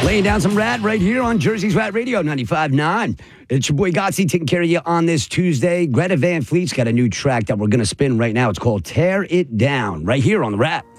Laying down some rat right here on Jersey's Rat Radio 95.9. It's your boy Gotsy taking care of you on this Tuesday. Greta Van Fleet's got a new track that we're going to spin right now. It's called Tear It Down right here on the Rat.